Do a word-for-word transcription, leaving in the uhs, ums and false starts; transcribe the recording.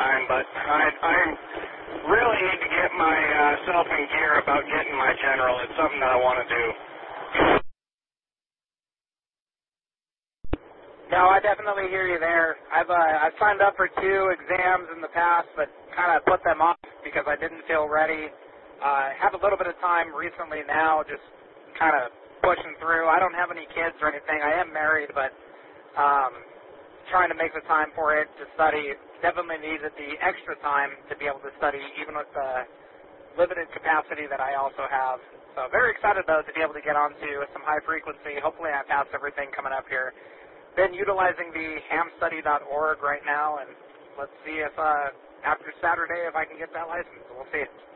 time, but I, I really need to get myself in gear about getting my general. It's something that I want to do. No, I definitely hear you there. I've uh, I've signed up for two exams in the past, but kind of put them off because I didn't feel ready. I uh, have a little bit of time recently now, just kind of pushing through. I don't have any kids or anything. I am married, but um, trying to make the time for it to study. Definitely needed the extra time to be able to study, even with the limited capacity that I also have. So very excited, though, to be able to get onto some high frequency. Hopefully I pass everything coming up here. Been utilizing the ham study dot org right now, and let's see if uh, after Saturday if I can get that license. We'll see.